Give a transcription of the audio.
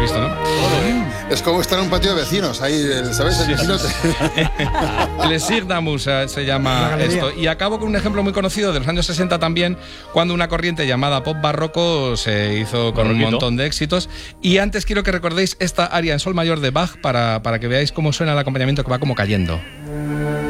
visto, ¿no? Es como estar en un patio de vecinos, ahí, ¿sabes? El vecino Plaisir d'amour se llama esto. Y acabo con un ejemplo muy conocido de los años 60 también, cuando una corriente llamada pop barroco se hizo con un montón de éxitos. Y antes quiero que recordéis esta aria en sol mayor de Bach para que veáis cómo suena el acompañamiento, que va como cayendo.